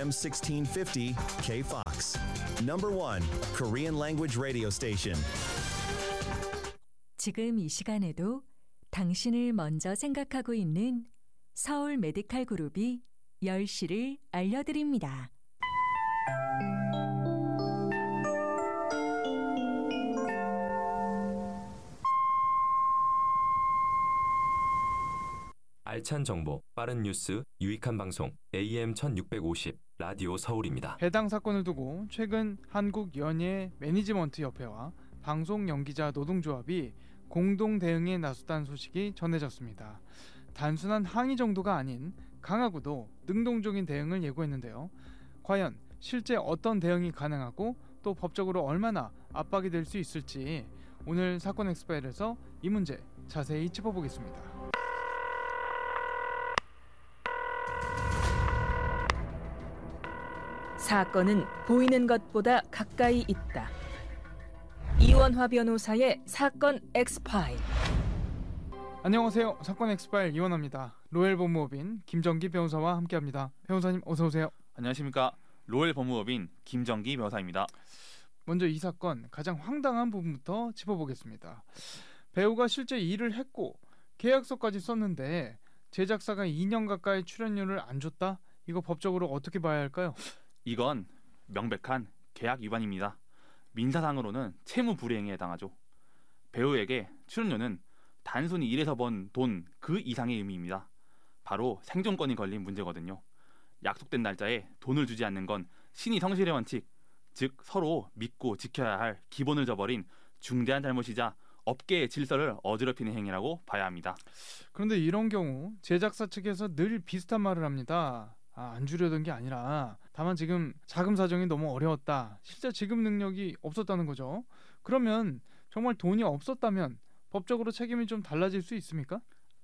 AM 1650 KFOX. Number 1 Korean language radio station. 지금 이 시간에도 당신을 먼저 생각하고 있는 서울 메디칼 그룹이 10시를 알려드립니다. 알찬 정보, 빠른 뉴스, 유익한 방송 AM 1650 라디오 서울입니다. 해당 사건을 두고 최근 한국연예 매니지먼트 협회와 방송 연기자 노동조합이 공동 대응에 나섰다는 소식이 전해졌습니다. 단순한 항의 정도가 아닌 강하고도 능동적인 대응을 예고했는데요. 과연 실제 어떤 대응이 가능하고 또 법적으로 얼마나 압박이 될 수 있을지 오늘 사건 엑스파일에서 이 문제 자세히 짚어보겠습니다. 사건은 보이는 것보다 가까이 있다. 이원화 변호사의 사건 엑스파일. 안녕하세요. 사건 엑스파일 이원화입니다. 로엘 법무법인 김정기 변호사와 함께합니다. 변호사님 어서 오세요. 안녕하십니까. 로엘 법무법인 김정기 변호사입니다. 먼저 이 사건 가장 황당한 부분부터 짚어보겠습니다. 배우가 실제 일을 했고 계약서까지 썼는데 제작사가 2년 가까이 출연료를 안 줬다? 이거 법적으로 어떻게 봐야 할까요? 이건 명백한 계약 위반입니다. 민사상으로는 채무 불이행에 해당하죠. 배우에게 출연료는 단순히 일해서 번 돈 그 이상의 의미입니다. 바로 생존권이 걸린 문제거든요. 약속된 날짜에 돈을 주지 않는 건 신의 성실의 원칙, 즉 서로 믿고 지켜야 할 기본을 저버린 중대한 잘못이자 업계의 질서를 어지럽히는 행위라고 봐야 합니다. 그런데 이런 경우 제작사 측에서 늘 비슷한 말을 합니다. 안 주려던 게 아니라 다만 지금 자금 사정이 너무 어려웠다. 실제 지급 능력이 없었다는 거죠. 그러면 정말 돈이 없었다면 법적으로 책임이 좀 달라질 수 있습니까?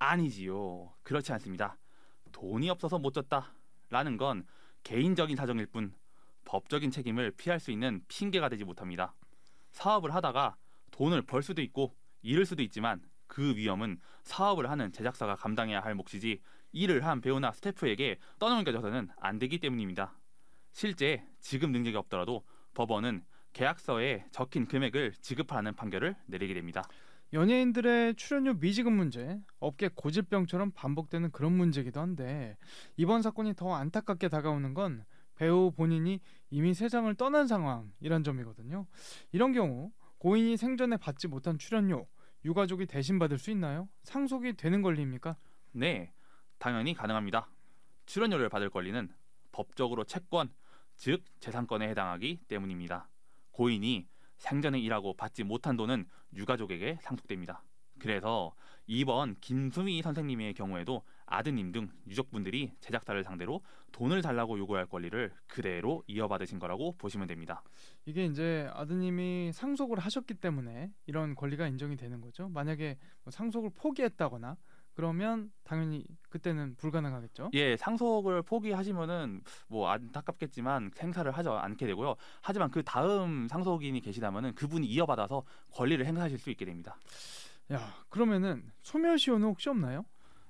아니지요. 그렇지 않습니다. 돈이 없어서 못 줬다 라는 건 개인적인 사정일 뿐 법적인 책임을 피할 수 있는 핑계가 되지 못합니다. 사업을 하다가 돈을 벌 수도 있고 잃을 수도 있지만 그 위험은 사업을 하는 제작사가 감당해야 할 몫이지 일을 한 배우나 스태프에게 떠넘겨져서는 안 되기 때문입니다. 실제 지급 능력이 없더라도 법원은 계약서에 적힌 금액을 지급하라는 판결을 내리게 됩니다. 연예인들의 출연료 미지급 문제, 업계 고질병처럼 반복되는 그런 문제이기도 한데 이번 사건이 더 안타깝게 다가오는 건 배우 본인이 이미 세상을 떠난 상황이란 점이거든요. 이런 경우 고인이 생전에 받지 못한 출연료 유가족이 대신 받을 수 있나요? 상속이 되는 권리입니까? 네, 당연히 가능합니다. 출연료를 받을 권리는 법적으로 채권, 즉 재산권에 해당하기 때문입니다. 고인이 생전에 일하고 받지 못한 돈은 유가족에게 상속됩니다. 그래서 이번 김수미 선생님의 경우에도 아드님 등 유족분들이 제작사를 상대로 돈을 달라고 요구할 권리를 그대로 이어받으신 거라고 보시면 됩니다. 이게 이제 아드님이 상속을 하셨기 때문에 이런 권리가 인정이 되는 거죠. 만약에 상속을 포기했다거나 그러면 당연히 그때는 불가능하겠죠. 예, 상속을 포기하시면은 뭐 안타깝겠지만 행사를 하지 않게 되고요. 하지만 그 다음 상속인이 계시다면은 그분이 이어받아서 권리를 행사하실 수 있게 됩니다. 야, 그러면은 소멸시효는 혹시 없나요?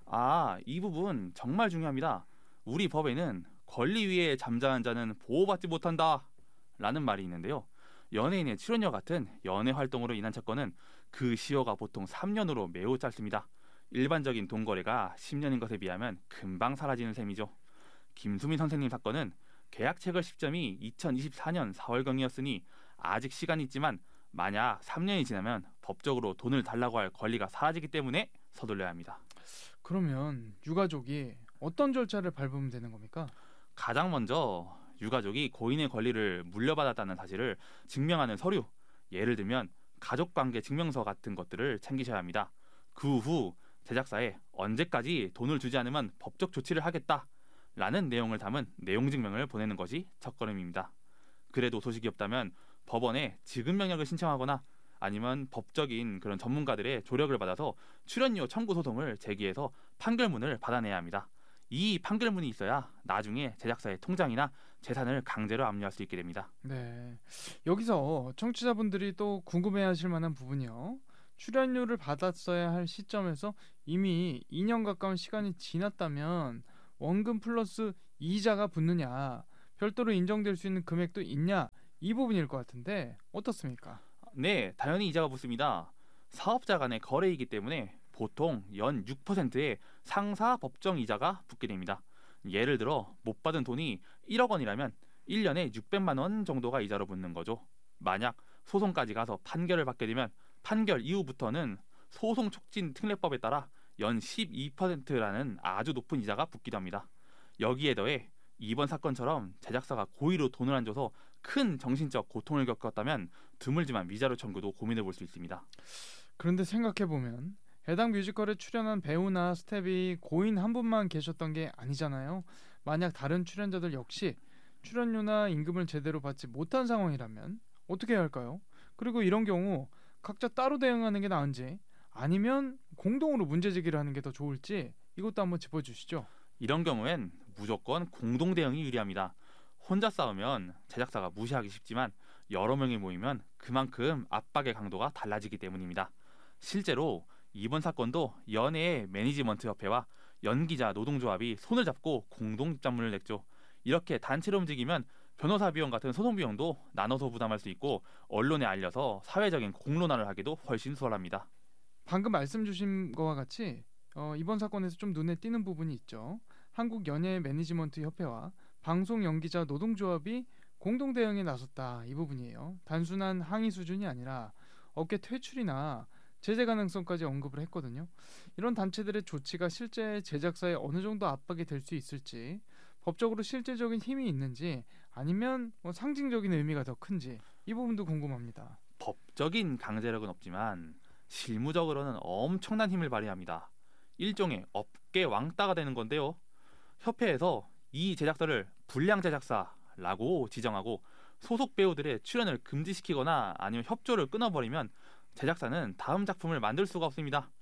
이 부분 정말 중요합니다. 우리 법에는 권리 위에 잠자는 자는 보호받지 못한다 라는 말이 있는데요. 연예인의 출연료 같은 연예 활동으로 인한 채권은 그 시효가 보통 3년으로 매우 짧습니다. 일반적인 돈 거래가 10년인 것에 비하면 금방 사라지는 셈이죠. 김수민 선생님 사건은 계약 체결 시점이 2024년 4월경이었으니 아직 시간이 있지만 만약 3년이 지나면 법적으로 돈을 달라고 할 권리가 사라지기 때문에 서둘러야 합니다. 그러면 유가족이 어떤 절차를 밟으면 되는 겁니까? 가장 먼저 유가족이 고인의 권리를 물려받았다는 사실을 증명하는 서류, 예를 들면 가족관계 증명서 같은 것들을 챙기셔야 합니다. 그 후 제작사에 언제까지 돈을 주지 않으면 법적 조치를 하겠다라는 내용을 담은 내용증명을 보내는 것이 첫걸음입니다. 그래도 소식이 없다면 법원에 지급 명령을 신청하거나 아니면 법적인 그런 전문가들의 조력을 받아서 출연료 청구 소송을 제기해서 판결문을 받아내야 합니다. 이 판결문이 있어야 나중에 제작사의 통장이나 재산을 강제로 압류할 수 있게 됩니다. 네, 여기서 청취자분들이 또 궁금해하실 만한 부분이요. 출연료를 받았어야 할 시점에서 이미 2년 가까운 시간이 지났다면 원금 플러스 이자가 붙느냐, 별도로 인정될 수 있는 금액도 있냐 이 부분일 것 같은데 어떻습니까? 네, 당연히 이자가 붙습니다. 사업자 간의 거래이기 때문에 보통 연 6%의 상사 법정 이자가 붙게 됩니다. 예를 들어 못 받은 돈이 1억 원이라면 1년에 600만 원 정도가 이자로 붙는 거죠. 만약 소송까지 가서 판결을 받게 되면 판결 이후부터는 소송 촉진 특례법에 따라 연 12%라는 아주 높은 이자가 붙기도 합니다. 여기에 더해 이번 사건처럼 제작사가 고의로 돈을 안 줘서 큰 정신적 고통을 겪었다면 드물지만 위자료 청구도 고민해 볼 수 있습니다. 그런데 생각해보면 해당 뮤지컬에 출연한 배우나 스텝이 고인 한 분만 계셨던 게 아니잖아요. 만약 다른 출연자들 역시 출연료나 임금을 제대로 받지 못한 상황이라면 어떻게 해야 할까요? 그리고 이런 경우 각자 따로 대응하는 게 나은지 아니면 공동으로 문제 제기를 하는 게 더 좋을지 이것도 한번 짚어주시죠. 이런 경우엔 무조건 공동 대응이 유리합니다. 혼자 싸우면 제작사가 무시하기 쉽지만 여러 명이 모이면 그만큼 압박의 강도가 달라지기 때문입니다. 실제로 이번 사건도 연예의 매니지먼트 협회와 연기자 노동조합이 손을 잡고 공동 입장문을 냈죠. 이렇게 단체로 움직이면 변호사 비용 같은 소송 비용도 나눠서 부담할 수 있고 언론에 알려서 사회적인 공론화를 하기도 훨씬 수월합니다. 방금 말씀 주신 거와 같이 이번 사건에서 좀 눈에 띄는 부분이 있죠. 한국 연예 매니지먼트 협회와 방송 연기자 노동조합이 공동 대응에 나섰다 이 부분이에요. 단순한 항의 수준이 아니라 업계 퇴출이나 제재 가능성까지 언급을 했거든요. 이런 단체들의 조치가 실제 제작사에 어느 정도 압박이 될 수 있을지, 법적으로 실제적인 힘이 있는지 아니면 상징적인 의미가 더 큰지 이 부분도 궁금합니다. 법적인 강제력은 없지만 실무적으로는 엄청난 힘을 발휘합니다. 일종의 업계 왕따가 되는 건데요. 협회에서 이 제작사를 불량 제작사라고 지정하고 소속 배우들의 출연을 금지시키거나 아니면 협조를 끊어버리면 제작사는 다음 작품을 만들 수가 없습니다.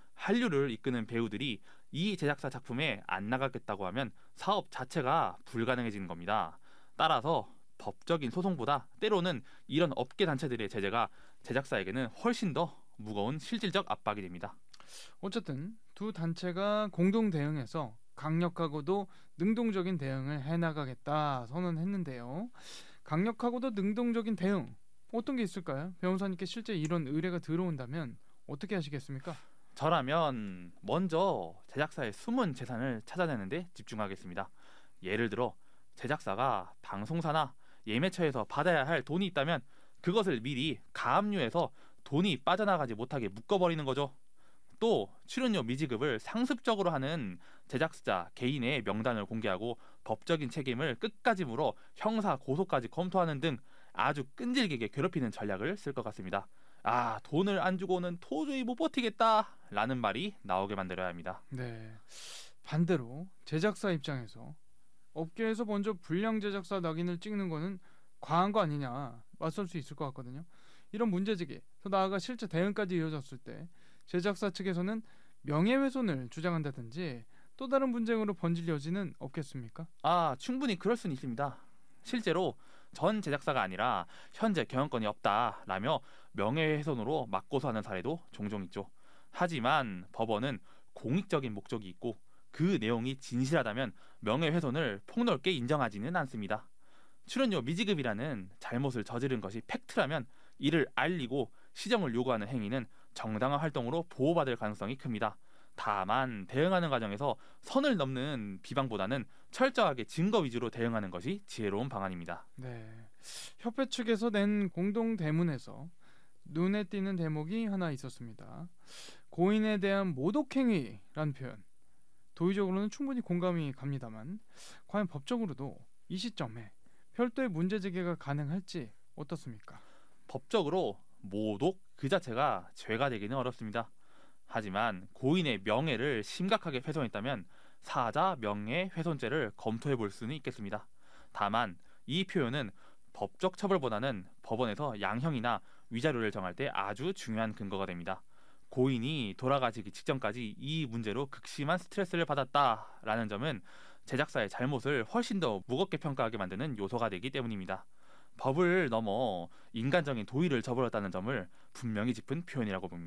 한류를 이끄는 배우들이 이 제작사 작품에 안 나가겠다고 하면 사업 자체가 불가능해지는 겁니다. 따라서 법적인 소송보다 때로는 이런 업계 단체들의 제재가 제작사에게는 훨씬 더 무거운 실질적 압박이 됩니다. 어쨌든 두 단체가 공동 대응해서 강력하고도 능동적인 대응을 해나가겠다 선언했는데요. 강력하고도 능동적인 대응 어떤 게 있을까요? 변호사님께 실제 이런 의뢰가 들어온다면 어떻게 하시겠습니까? 저라면 먼저 제작사의 숨은 재산을 찾아내는데 집중하겠습니다. 예를 들어 제작사가 방송사나 예매처에서 받아야 할 돈이 있다면 그것을 미리 가압류해서 돈이 빠져나가지 못하게 묶어버리는 거죠. 또 출연료 미지급을 상습적으로 하는 제작자 개인의 명단을 공개하고 법적인 책임을 끝까지 물어 형사 고소까지 검토하는 등 아주 끈질기게 괴롭히는 전략을 쓸 것 같습니다. 아, 돈을 안 주고는 도저히 못 버티겠다라는 말이 나오게 만들어야 합니다. 네. 반대로 제작사 입장에서 업계에서 먼저 불량 제작사 낙인을 찍는 거는 과한 거 아니냐 맞설 수 있을 것 같거든요. 이런 문제제기, 더 나아가 실제 대응까지 이어졌을 때 제작사 측에서는 명예훼손을 주장한다든지 또 다른 분쟁으로 번질 여지는 없겠습니까? 아, 충분히 그럴 수는 있습니다. 실제로 전 제작사가 아니라 현재 경영권이 없다라며 명예훼손으로 맞고소하는 사례도 종종 있죠. 하지만 법원은 공익적인 목적이 있고 그 내용이 진실하다면 명예훼손을 폭넓게 인정하지는 않습니다. 출연료 미지급이라는 잘못을 저지른 것이 팩트라면 이를 알리고 시정을 요구하는 행위는 정당한 활동으로 보호받을 가능성이 큽니다. 다만 대응하는 과정에서 선을 넘는 비방보다는 철저하게 증거 위주로 대응하는 것이 지혜로운 방안입니다. 네. 협회 측에서 낸 공동 대문에서 눈에 띄는 대목이 하나 있었습니다. 고인에 대한 모독행위란 표현. 도의적으로는 충분히 공감이 갑니다만 과연 법적으로도 이 시점에 별도의 문제 제기가 가능할지 어떻습니까? 법적으로 모독 그 자체가 죄가 되기는 어렵습니다. 하지만 고인의 명예를 심각하게 훼손했다면 사자 명예훼손죄를 검토해 볼 수는 있겠습니다. 다만 이 표현은 법적 처벌보다는 법원에서 양형이나 위자료를 정할 때 아주 중요한 근거가 됩니다. 고인이 돌아가시기 직전까지 이 문제로 극심한 스트레스를 받았다라는 점은 제작사의 잘못을 훨씬 더 무겁게 평가하게 만드는 요소가 되기 때문입니다. 법을 넘어 인간적인 도의를 저버렸다는 점을 분명히 짚은 표현이라고 봅니다.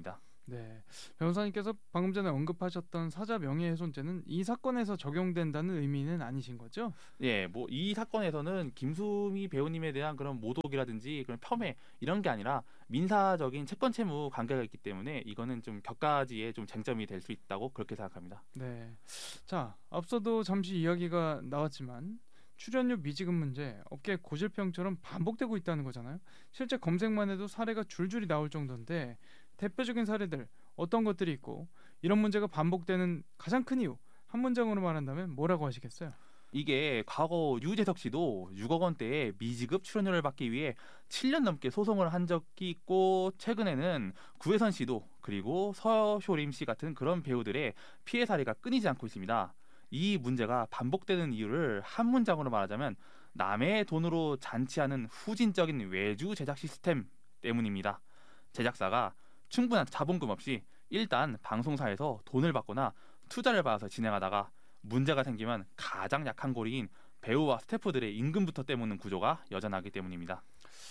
네, 변호사님께서 방금 전에 언급하셨던 사자 명예훼손죄는 이 사건에서 적용된다는 의미는 아니신 거죠? 예, 뭐 이 사건에서는 김수미 배우님에 대한 그런 모독이라든지 그런 폄훼 이런 게 아니라 민사적인 채권 채무 관계가 있기 때문에 이거는 좀 격가지의 좀 쟁점이 될 수 있다고 그렇게 생각합니다. 네, 자 앞서도 잠시 이야기가 나왔지만 출연료 미지급 문제 업계 고질병처럼 반복되고 있다는 거잖아요. 실제 검색만 해도 사례가 줄줄이 나올 정도인데 대표적인 사례들 어떤 것들이 있고 이런 문제가 반복되는 가장 큰 이유 한 문장으로 말한다면 뭐라고 하시겠어요? 이게 과거 유재석 씨도 6억 원대의 미지급 출연료를 받기 위해 7년 넘게 소송을 한 적이 있고 최근에는 구혜선 씨도 그리고 서쇼림 씨 같은 그런 배우들의 피해 사례가 끊이지 않고 있습니다. 이 문제가 반복되는 이유를 한 문장으로 말하자면 남의 돈으로 잔치하는 후진적인 외주 제작 시스템 때문입니다. 제작사가 충분한 자본금 없이 일단 방송사에서 돈을 받거나 투자를 받아서 진행하다가 문제가 생기면 가장 약한 고리인 배우와 스태프들의 임금부터 떼묻는 구조가 여전하기 때문입니다.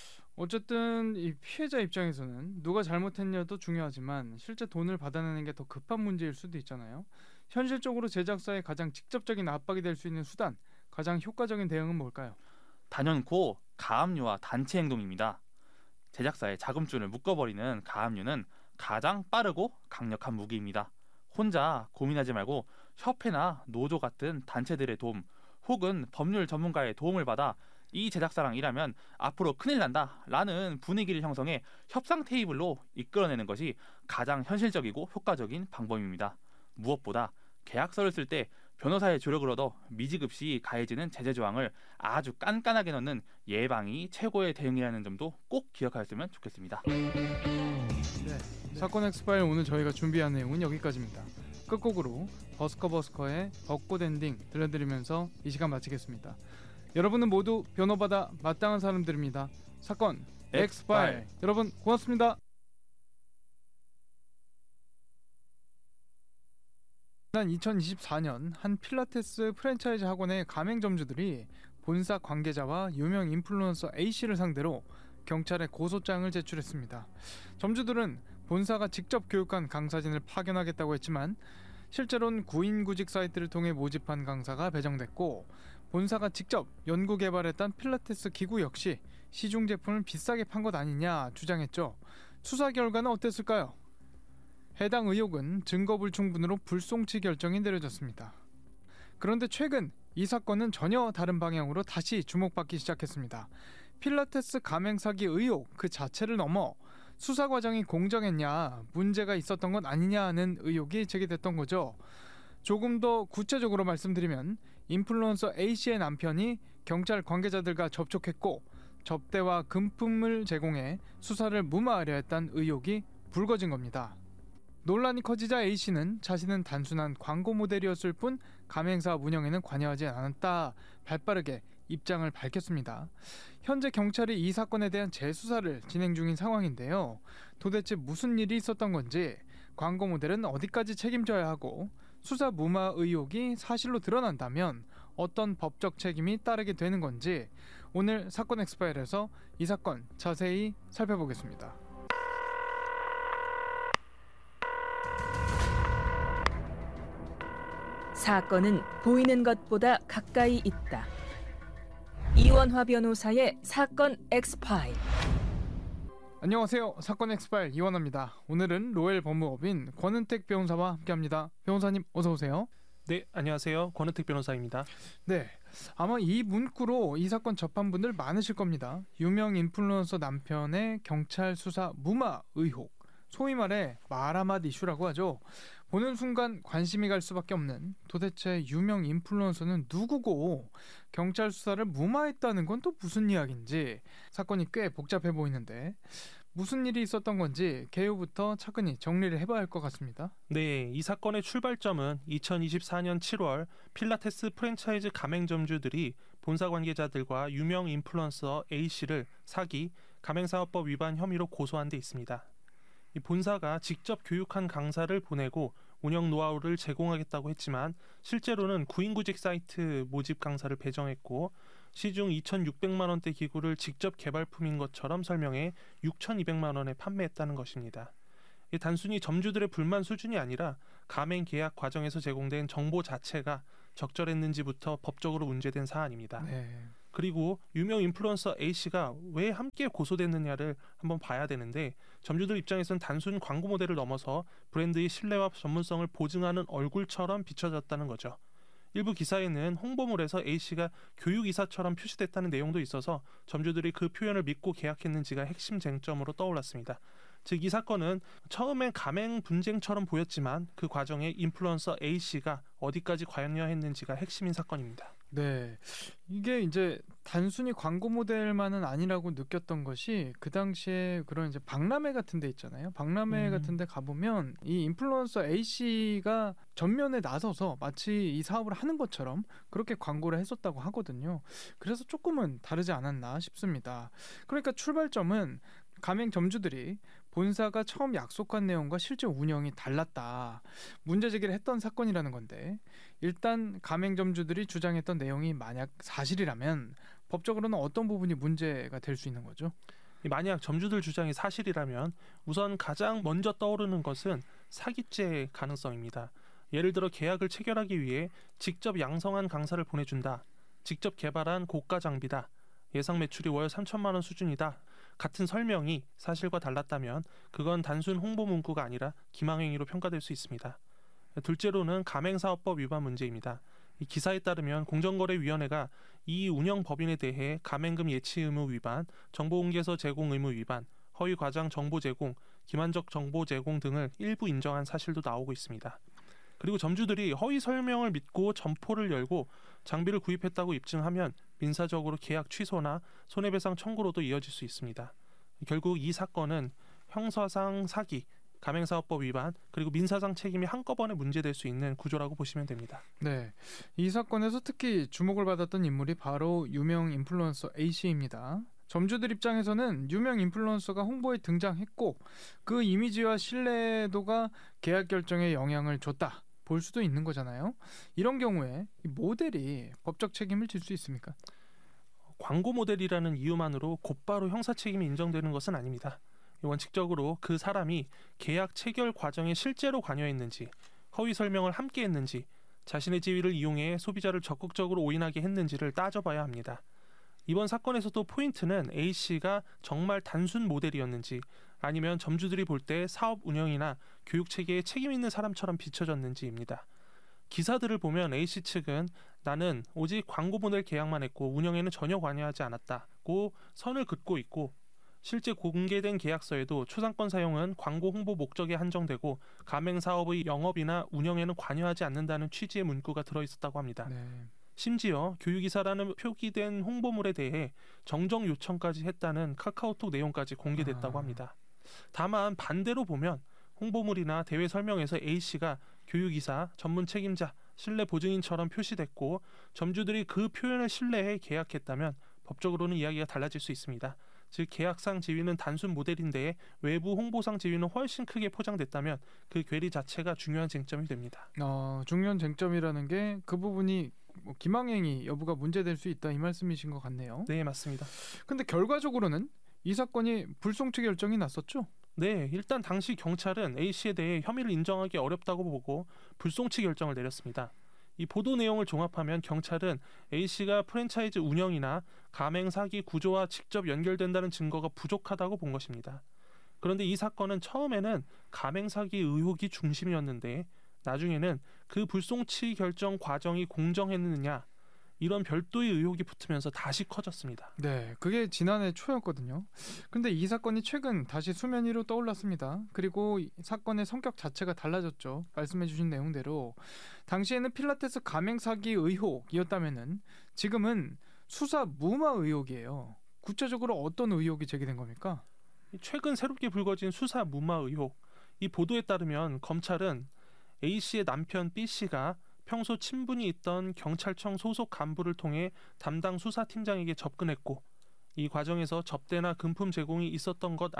어쨌든 이 피해자 입장에서는 누가 잘못했냐도 중요하지만 실제 돈을 받아내는 게 더 급한 문제일 수도 있잖아요. 현실적으로 제작사의 가장 직접적인 압박이 될 수 있는 수단, 가장 효과적인 대응은 뭘까요? 단연코 가압류와 단체 행동입니다. 제작사의 자금줄을 묶어버리는 가압류는 가장 빠르고 강력한 무기입니다. 혼자 고민하지 말고 협회나 노조 같은 단체들의 도움 혹은 법률 전문가의 도움을 받아 이 제작사랑 일하면 앞으로 큰일 난다 라는 분위기를 형성해 협상 테이블로 이끌어내는 것이 가장 현실적이고 효과적인 방법입니다. 무엇보다 계약서를 쓸 때 변호사의 조력을 얻어 미지급 시 가해지는 제재 조항을 아주 깐깐하게 넣는 예방이 최고의 대응이라는 점도 꼭 기억하였으면 좋겠습니다. 네, 사건 엑스파일 오늘 저희가 준비한 내용은 여기까지입니다. 끝곡으로 버스커의 벚꽃 엔딩 들려드리면서 이 시간 마치겠습니다. 여러분은 모두 변호받아 마땅한 사람들입니다. 사건 엑스파일 여러분 고맙습니다. 지난 2024년 한 필라테스 프랜차이즈 학원의 가맹점주들이 본사 관계자와 유명 인플루언서 A씨를 상대로 경찰에 고소장을 제출했습니다. 점주들은 본사가 직접 교육한 강사진을 파견하겠다고 했지만 실제로는 구인구직 사이트를 통해 모집한 강사가 배정됐고 본사가 직접 연구 개발했던 필라테스 기구 역시 시중 제품을 비싸게 판 것 아니냐 주장했죠. 수사 결과는 어땠을까요? 해당 의혹은 증거 불충분으로 불송치 결정이 내려졌습니다. 그런데 최근 이 사건은 전혀 다른 방향으로 다시 주목받기 시작했습니다. 필라테스 가맹 사기 의혹 그 자체를 넘어 수사 과정이 공정했냐, 문제가 있었던 것 아니냐 하는 의혹이 제기됐던 거죠. 조금 더 구체적으로 말씀드리면 인플루언서 A씨의 남편이 경찰 관계자들과 접촉했고 접대와 금품을 제공해 수사를 무마하려 했다는 의혹이 불거진 겁니다. 논란이 커지자 A씨는 자신은 단순한 광고 모델이었을 뿐 가맹사업 운영에는 관여하지 않았다 발빠르게 입장을 밝혔습니다. 현재 경찰이 이 사건에 대한 재수사를 진행 중인 상황인데요. 도대체 무슨 일이 있었던 건지, 광고 모델은 어디까지 책임져야 하고 수사 무마 의혹이 사실로 드러난다면 어떤 법적 책임이 따르게 되는 건지 오늘 사건 엑스파일에서 이 사건 자세히 살펴보겠습니다. 사건은 보이는 것보다 가까이 있다. 이원화 변호사의 사건 엑스파일. 안녕하세요. 사건 엑스파일 이원화입니다. 오늘은 로엘 법무법인 권은택 변호사와 함께합니다. 변호사님 어서 오세요. 네, 안녕하세요. 권은택 변호사입니다. 네, 아마 이 문구로 이 사건 접한 분들 많으실 겁니다. 유명 인플루언서 남편의 경찰 수사 무마 의혹, 소위 말해 마라맛 이슈라고 하죠. 보는 순간 관심이 갈 수밖에 없는 도대체 유명 인플루언서는 누구고 경찰 수사를 무마했다는 건 또 무슨 이야기인지 사건이 꽤 복잡해 보이는데 무슨 일이 있었던 건지 개요부터 차근히 정리를 해봐야 할 것 같습니다. 네, 이 사건의 출발점은 2024년 7월 필라테스 프랜차이즈 가맹점주들이 본사 관계자들과 유명 인플루언서 A씨를 사기, 가맹사업법 위반 혐의로 고소한 데 있습니다. 이 본사가 직접 교육한 강사를 보내고 운영 노하우를 제공하겠다고 했지만 실제로는 구인구직 사이트 모집 강사를 배정했고 시중 2,600만 원대 기구를 직접 개발품인 것처럼 설명해 6,200만 원에 판매했다는 것입니다. 단순히 점주들의 불만 수준이 아니라 가맹 계약 과정에서 제공된 정보 자체가 적절했는지부터 법적으로 문제된 사안입니다. 네. 그리고 유명 인플루언서 A씨가 왜 함께 고소됐느냐를 한번 봐야 되는데 점주들 입장에서는 단순 광고 모델을 넘어서 브랜드의 신뢰와 전문성을 보증하는 얼굴처럼 비춰졌다는 거죠. 일부 기사에는 홍보물에서 A씨가 교육이사처럼 표시됐다는 내용도 있어서 점주들이 그 표현을 믿고 계약했는지가 핵심 쟁점으로 떠올랐습니다. 즉 이 사건은 처음엔 가맹 분쟁처럼 보였지만 그 과정에 인플루언서 A씨가 어디까지 관여했는지가 핵심인 사건입니다. 네, 이게 이제 단순히 광고 모델만은 아니라고 느꼈던 것이 그 당시에 그런 이제 박람회 같은 데 있잖아요. 박람회 같은 데 가보면 이 인플루언서 A씨가 전면에 나서서 마치 이 사업을 하는 것처럼 그렇게 광고를 했었다고 하거든요. 그래서 조금은 다르지 않았나 싶습니다. 그러니까 출발점은 가맹 점주들이 본사가 처음 약속한 내용과 실제 운영이 달랐다. 문제 제기를 했던 사건이라는 건데 일단 가맹점주들이 주장했던 내용이 만약 사실이라면 법적으로는 어떤 부분이 문제가 될 수 있는 거죠? 만약 점주들 주장이 사실이라면 우선 가장 먼저 떠오르는 것은 사기죄의 가능성입니다. 예를 들어 계약을 체결하기 위해 직접 양성한 강사를 보내준다. 직접 개발한 고가 장비다. 예상 매출이 월 3천만 원 수준이다. 같은 설명이 사실과 달랐다면 그건 단순 홍보 문구가 아니라 기망행위로 평가될 수 있습니다. 둘째로는 가맹사업법 위반 문제입니다. 이 기사에 따르면 공정거래위원회가 이 운영법인에 대해 가맹금 예치 의무 위반, 정보공개서 제공 의무 위반, 허위 과장 정보 제공, 기만적 정보 제공 등을 일부 인정한 사실도 나오고 있습니다. 그리고 점주들이 허위 설명을 믿고 점포를 열고 장비를 구입했다고 입증하면 민사적으로 계약 취소나 손해배상 청구로도 이어질 수 있습니다. 결국 이 사건은 형사상 사기, 가맹사업법 위반, 그리고 민사상 책임이 한꺼번에 문제될 수 있는 구조라고 보시면 됩니다. 네, 이 사건에서 특히 주목을 받았던 인물이 바로 유명 인플루언서 A씨입니다. 점주들 입장에서는 유명 인플루언서가 홍보에 등장했고 그 이미지와 신뢰도가 계약 결정에 영향을 줬다. 볼 수도 있는 거잖아요. 이런 경우에 이 모델이 법적 책임을 질 수 있습니까? 광고 모델이라는 이유만으로 곧바로 형사 책임이 인정되는 것은 아닙니다. 원칙적으로 그 사람이 계약 체결 과정에 실제로 관여했는지, 허위 설명을 함께 했는지, 자신의 지위를 이용해 소비자를 적극적으로 오인하게 했는지를 따져봐야 합니다. 이번 사건에서도 포인트는 A씨가 정말 단순 모델이었는지 아니면 점주들이 볼 때 사업 운영이나 교육 체계에 책임 있는 사람처럼 비춰졌는지입니다. 기사들을 보면 A씨 측은 나는 오직 광고 모델 계약만 했고 운영에는 전혀 관여하지 않았다고 선을 긋고 있고 실제 공개된 계약서에도 초상권 사용은 광고 홍보 목적에 한정되고 가맹사업의 영업이나 운영에는 관여하지 않는다는 취지의 문구가 들어있었다고 합니다. 네. 심지어 교육이사라는 표기된 홍보물에 대해 정정 요청까지 했다는 카카오톡 내용까지 공개됐다고 합니다. 다만 반대로 보면 홍보물이나 대회 설명에서 A씨가 교육이사, 전문 책임자, 신뢰 보증인처럼 표시됐고 점주들이 그 표현을 신뢰해 계약했다면 법적으로는 이야기가 달라질 수 있습니다. 즉 계약상 지위는 단순 모델인데 외부 홍보상 지위는 훨씬 크게 포장됐다면 그 괴리 자체가 중요한 쟁점이 됩니다. 중요한 쟁점이라는 게 그 부분이 뭐 기망행위 여부가 문제될 수 있다 이 말씀이신 것 같네요. 네, 맞습니다. 근데 결과적으로는 이 사건이 불송치 결정이 났었죠? 네, 일단 당시 경찰은 A씨에 대해 혐의를 인정하기 어렵다고 보고 불송치 결정을 내렸습니다. 이 보도 내용을 종합하면 경찰은 A씨가 프랜차이즈 운영이나 가맹 사기 구조와 직접 연결된다는 증거가 부족하다고 본 것입니다. 그런데 이 사건은 처음에는 가맹 사기 의혹이 중심이었는데 나중에는 그 불송치 결정 과정이 공정했느냐 이런 별도의 의혹이 붙으면서 다시 커졌습니다. 네, 그게 지난해 초였거든요. 근데 이 사건이 최근 다시 수면 위로 떠올랐습니다. 그리고 이 사건의 성격 자체가 달라졌죠. 말씀해주신 내용대로 당시에는 필라테스 가맹 사기 의혹이었다면은 지금은 수사 무마 의혹이에요. 구체적으로 어떤 의혹이 제기된 겁니까? 최근 새롭게 불거진 수사 무마 의혹. 이 보도에 따르면 검찰은 A씨의 남편 B씨가 평소 친분이 있던 경찰청 소속 간부를 통해 담당 수사팀장에게 접근했고 이 과정에서 접대나 금품 제공이 있었던 것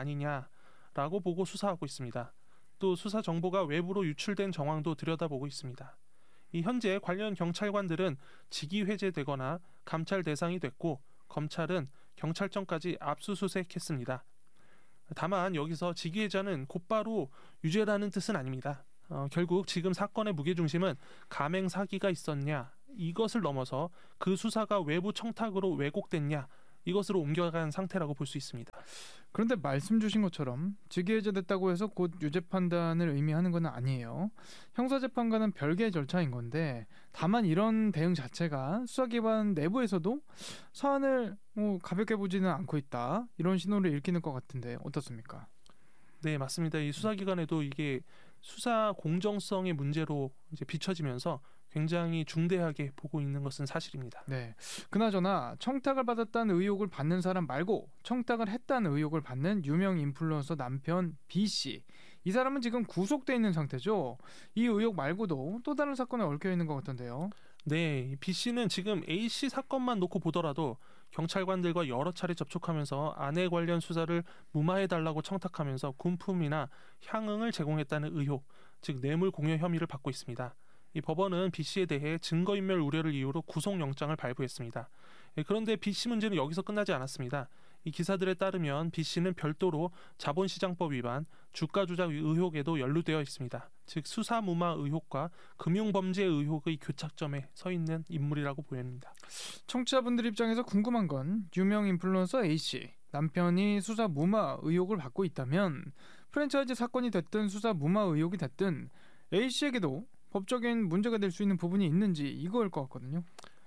아니냐라고 보고 수사하고 있습니다. 또 수사 정보가 외부로 유출된 정황도 들여다보고 있습니다. 이 현재 관련 경찰관들은 직위 해제되거나 감찰 대상이 됐고 검찰은 경찰청까지 압수수색했습니다. 다만 여기서 직위해자는 곧바로 유죄라는 뜻은 아닙니다. 결국 지금 사건의 무게중심은 가맹 사기가 있었냐 이것을 넘어서 그 수사가 외부 청탁으로 왜곡됐냐 이것으로 옮겨간 상태라고 볼 수 있습니다. 그런데 말씀 주신 것처럼 직위해제됐다고 해서 곧 유죄 판단을 의미하는 건 아니에요. 형사재판과는 별개의 절차인 건데 다만 이런 대응 자체가 수사기관 내부에서도 사안을 가볍게 보지는 않고 있다 이런 신호를 읽히는 것 같은데 어떻습니까? 네, 맞습니다. 이 수사기관에도 이게 수사 공정성의 문제로 이제 비춰지면서 굉장히 중대하게 보고 있는 것은 사실입니다. 네. 그나저나 청탁을 받았다는 의혹을 받는 사람 말고 청탁을 했다는 의혹을 받는 유명 인플루언서 남편 B 씨. 이 사람은 지금 구속돼 있는 상태죠. 이 의혹 말고도 또 다른 사건에 얽혀 있는 것 같던데요. 네, B 씨는 지금 A 씨 사건만 놓고 보더라도 경찰관들과 여러 차례 접촉하면서 아내 관련 수사를 무마해달라고 청탁하면서 군품이나 향응을 제공했다는 의혹, 즉 뇌물 공여 혐의를 받고 있습니다. 이 법원은 B 씨에 대해 증거인멸 우려를 이유로 구속영장을 발부했습니다. 그런데 B 씨 문제는 여기서 끝나지 않았습니다. 이 기사들에 따르면 B 씨는 별도로 자본시장법 위반, 주가 조작 의혹에도 연루되어 있습니다. 즉 수사무마 의혹과 금융범죄 의혹의 교착점에 서 있는 인물이라고 보입니다. 청취자분들 입장에서 궁금한 건 유명 인플루언서 A씨 남편이 수사 무마 의혹을 받고 있다면 프랜차이즈 사건이 됐든 수사 무마 의혹이 됐든 A씨에게도 법적인 문제가 될 수 있는 부분이 있는지 이거일 것 같거든요.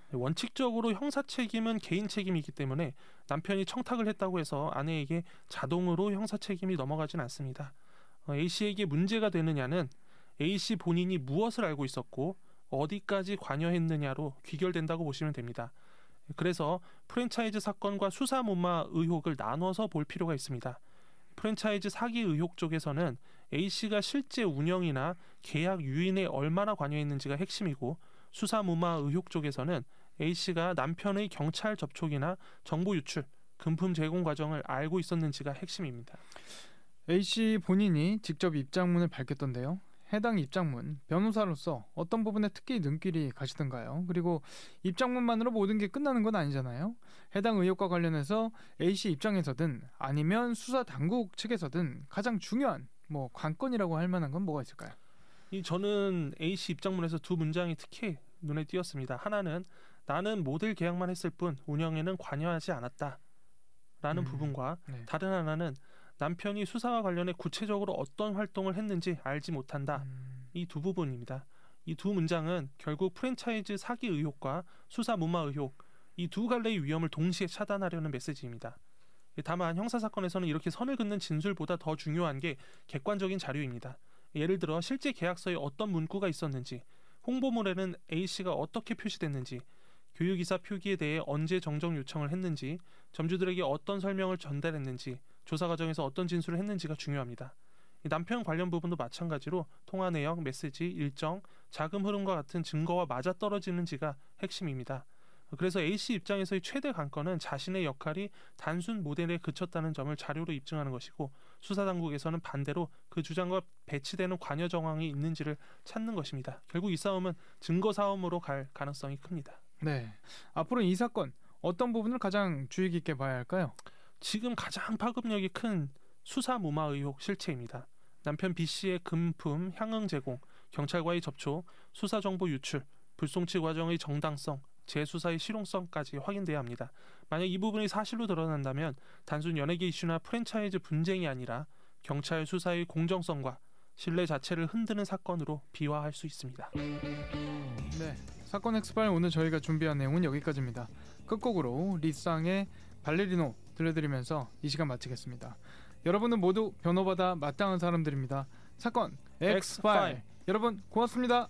원칙적으로 형사 책임은 개인 책임이기 때문에 남편이 청탁을 했다고 해서 아내에게 자동으로 형사 책임이 넘어가진 않습니다. A씨에게 문제가 되느냐는 A씨 본인이 무엇을 알고 있었고 어디까지 관여했느냐로 귀결된다고 보시면 됩니다. 그래서 프랜차이즈 사건과 수사무마 의혹을 나눠서 볼 필요가 있습니다. 프랜차이즈 사기 의혹 쪽에서는 A씨가 실제 운영이나 계약 유인에 얼마나 관여했는지가 핵심이고 수사무마 의혹 쪽에서는 A씨가 남편의 경찰 접촉이나 정보 유출, 금품 제공 과정을 알고 있었는지가 핵심입니다. A씨 본인이 직접 입장문을 밝혔던데요. 해당 입장문, 변호사로서 어떤 부분에 특히 눈길이 가시던가요? 그리고 입장문만으로 모든 게 끝나는 건 아니잖아요. 해당 의혹과 관련해서 A씨 입장에서든 아니면 수사 당국 측에서든 가장 중요한 관건이라고 할 만한 건 뭐가 있을까요? 저는 A씨 입장문에서 두 문장이 특히 눈에 띄었습니다. 하나는 나는 모델 계약만 했을 뿐 운영에는 관여하지 않았다 라는 부분과 네. 다른 하나는 남편이 수사와 관련해 구체적으로 어떤 활동을 했는지 알지 못한다. 이 두 부분입니다. 이 두 문장은 결국 프랜차이즈 사기 의혹과 수사 무마 의혹 이 두 갈래의 위험을 동시에 차단하려는 메시지입니다. 다만 형사사건에서는 이렇게 선을 긋는 진술보다 더 중요한 게 객관적인 자료입니다. 예를 들어 실제 계약서에 어떤 문구가 있었는지, 홍보물에는 A씨가 어떻게 표시됐는지, 교육이사 표기에 대해 언제 정정 요청을 했는지, 점주들에게 어떤 설명을 전달했는지, 조사 과정에서 어떤 진술을 했는지가 중요합니다. 남편 관련 부분도 마찬가지로 통화 내역, 메시지, 일정, 자금 흐름과 같은 증거와 맞아떨어지는지가 핵심입니다. 그래서 A씨 입장에서의 최대 관건은 자신의 역할이 단순 모델에 그쳤다는 점을 자료로 입증하는 것이고 수사당국에서는 반대로 그 주장과 배치되는 관여 정황이 있는지를 찾는 것입니다. 결국 이 싸움은 증거 싸움으로 갈 가능성이 큽니다. 네, 앞으로 이 사건 어떤 부분을 가장 주의 깊게 봐야 할까요? 지금 가장 파급력이 큰 수사 무마 의혹 실체입니다. 남편 B씨의 금품, 향응 제공, 경찰과의 접촉, 수사 정보 유출, 불송치 과정의 정당성, 재수사의 실용성까지 확인돼야 합니다. 만약 이 부분이 사실로 드러난다면 단순 연예계 이슈나 프랜차이즈 분쟁이 아니라 경찰 수사의 공정성과 신뢰 자체를 흔드는 사건으로 비화할 수 있습니다. 네, 사건 엑스파일 오늘 저희가 준비한 내용은 여기까지입니다. 끝곡으로 리쌍의 발레리노 들려드리면서 이 시간 마치겠습니다. 여러분은 모두 변호받아 마땅한 사람들입니다. 사건 엑스파일 여러분 고맙습니다.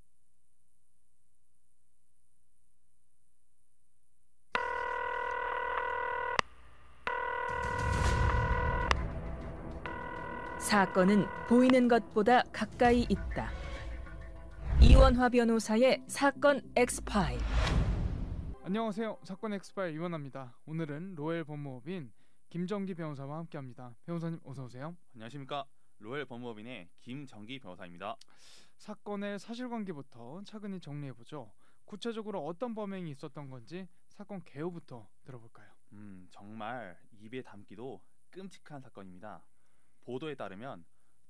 사건은 보이는 것보다 가까이 있다. 이원화 변호사의 사건 엑스파일. 안녕하세요. 사건 엑스파일 이원화입니다. 오늘은 로엘 법무법인 김정기 변호사와 함께합니다. 변호사님 어서 오세요. 안녕하십니까. 로엘 법무법인의 김정기 변호사입니다. 사건의 사실관계부터 차근히 정리해보죠. 구체적으로 어떤 범행이 있었던 건지 사건 개요부터 들어볼까요? 정말 입에 담기도 끔찍한 사건입니다. 보도에 따르면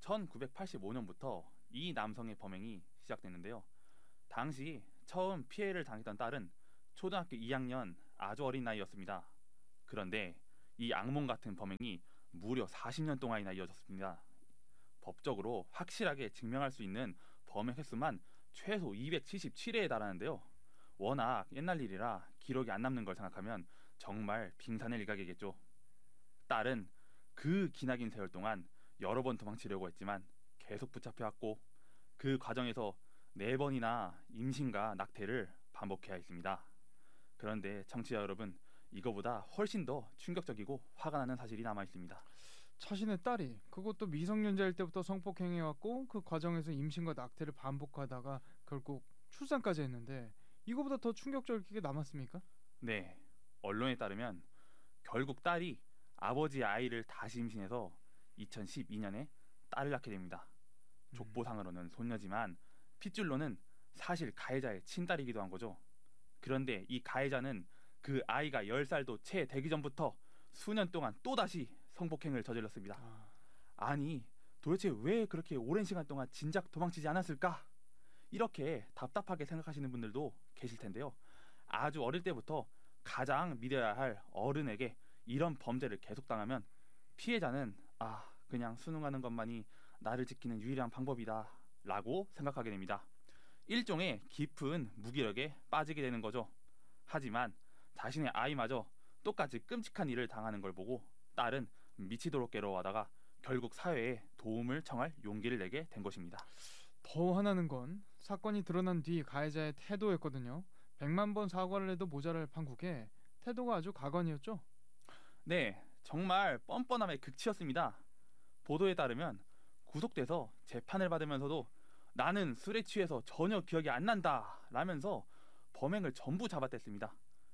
1985년부터 이 남성의 범행이 시작됐는데요. 당시 처음 피해를 당했던 딸은 초등학교 2학년 아주 어린 나이였습니다. 그런데 이 악몽 같은 범행이 무려 40년 동안이나 이어졌습니다. 법적으로 확실하게 증명할 수 있는 범행 횟수만 최소 277회에 달하는데요. 워낙 옛날 일이라 기록이 안 남는 걸 생각하면 정말 빙산의 일각이겠죠. 딸은 그 기나긴 세월 동안 여러 번 도망치려고 했지만 계속 붙잡혀왔고 그 과정에서 4번이나 임신과 낙태를 반복해야 했습니다. 그런데 청취자 여러분, 이거보다 훨씬 더 충격적이고 화가 나는 사실이 남아 있습니다. 자신의 딸이 그것도 미성년자일 때부터 성폭행해왔고 그 과정에서 임신과 낙태를 반복하다가 결국 출산까지 했는데 이거보다 더 충격적이게 남았습니까? 네, 언론에 따르면 결국 딸이 아버지의 아이를 다시 임신해서 2012년에 딸을 낳게 됩니다. 족보상으로는 손녀지만 핏줄로는 사실 가해자의 친딸이기도 한 거죠. 그런데 이 가해자는 그 아이가 10살도 채 되기 전부터 수년 동안 또다시 성폭행을 저질렀습니다. 아니, 도대체 왜 그렇게 오랜 시간 동안 진작 도망치지 않았을까? 이렇게 답답하게 생각하시는 분들도 계실 텐데요. 아주 어릴 때부터 가장 믿어야 할 어른에게 이런 범죄를 계속 당하면 피해자는 그냥 순응하는 것만이 나를 지키는 유일한 방법이다 라고 생각하게 됩니다. 일종의 깊은 무기력에 빠지게 되는 거죠. 하지만 자신의 아이마저 똑같이 끔찍한 일을 당하는 걸 보고 딸은 미치도록 괴로워하다가 결국 사회에 도움을 청할 용기를 내게 된 것입니다. 더 화나는 건 사건이 드러난 뒤 가해자의 태도였거든요. 100만 번 사과를 해도 모자랄 판국에 태도가 아주 가관이었죠. 네, 정말 뻔뻔함의 극치였습니다. 보도에 따르면 구속돼서 재판을 받으면서도 나는 술에 취해서 전혀 기억이 안 난다 라면서 범행을 전부 잡아댔습니다.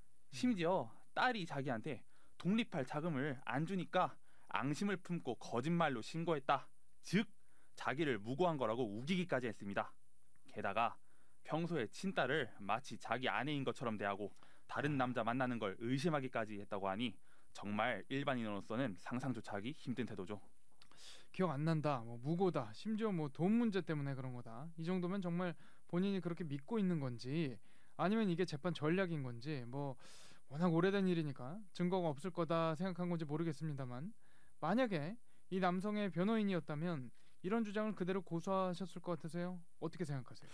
심지어 딸이 자기한테 독립할 자금을 안 주니까 앙심을 품고 거짓말로 신고했다. 즉 자기를 무고한 거라고 우기기까지 했습니다. 게다가 평소에 친딸을 마치 자기 아내인 것처럼 대하고 다른 남자 만나는 걸 의심하기까지 했다고 하니 정말 일반인으로서는 상상조차 하기 힘든 태도죠. 기억 안 난다, 무고다, 심지어 돈 문제 때문에 그런 거다. 이 정도면 정말 본인이 그렇게 믿고 있는 건지 아니면 이게 재판 전략인 건지 워낙 오래된 일이니까 증거가 없을 거다 생각한 건지 모르겠습니다만 만약에 이 남성의 변호인이었다면 이런 주장을 그대로 고수하셨을 것 같으세요? 어떻게 생각하세요?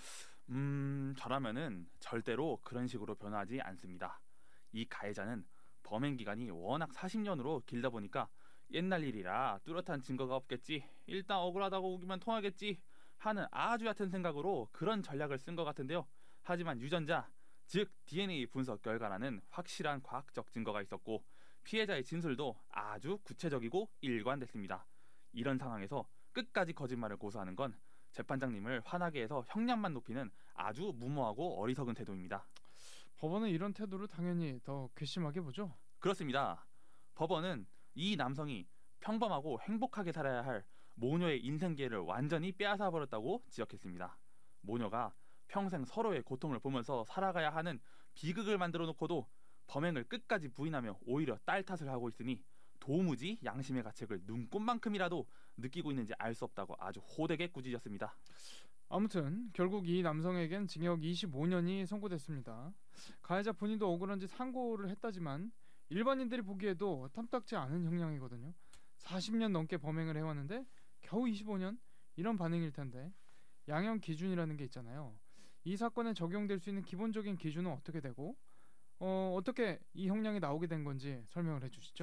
저라면은 절대로 그런 식으로 변호하지 않습니다. 이 가해자는 범행 기간이 워낙 40년으로 길다 보니까 옛날 일이라 뚜렷한 증거가 없겠지, 일단 억울하다고 우기면 통하겠지 하는 아주 얕은 생각으로 그런 전략을 쓴 것 같은데요. 하지만 유전자, 즉 DNA 분석 결과라는 확실한 과학적 증거가 있었고 피해자의 진술도 아주 구체적이고 일관됐습니다. 이런 상황에서 끝까지 거짓말을 고수하는 건 재판장님을 화나게 해서 형량만 높이는 아주 무모하고 어리석은 태도입니다. 법원은 이런 태도를 당연히 더 괘씸하게 보죠? 그렇습니다. 법원은 이 남성이 평범하고 행복하게 살아야 할 모녀의 인생 기회를 완전히 빼앗아 버렸다고 지적했습니다. 모녀가 평생 서로의 고통을 보면서 살아가야 하는 비극을 만들어 놓고도 범행을 끝까지 부인하며 오히려 딸 탓을 하고 있으니 도무지 양심의 가책을 눈꼽만큼이라도 느끼고 있는지 알 수 없다고 아주 호되게 꾸짖었습니다. 아무튼 결국 이 남성에겐 징역 25년이 선고됐습니다. 가해자 본인도 억울한지 상고를 했다지만 일반인들이 보기에도 탐탁지 않은 형량이거든요. 40년 넘게 범행을 해왔는데 겨우 25년? 이런 반응일 텐데 양형 기준이라는 게 있잖아요. 이 사건에 적용될 수 있는 기본적인 기준은 어떻게 되고 어떻게 이 형량이 나오게 된 건지 설명을 해주시죠.